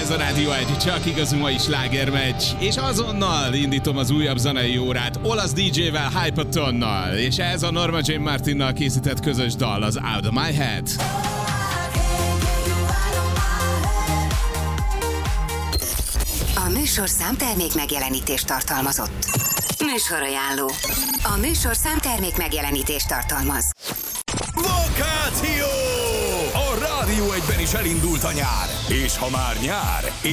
Ez a Rádió egy csak igazi mai slágermeccs, és azonnal indítom az újabb zenei órát olasz DJ-vel, Hypatonnal, és ez a Norma Jean Martinnal készített közös dal, az Out of My Head. A műsor számtermék megjelenítést tartalmazott. Műsorajánló. A műsor számtermék megjelenítést tartalmaz. Vakáció! A Rádió egyben is elindult a nyár. És ha már nyár,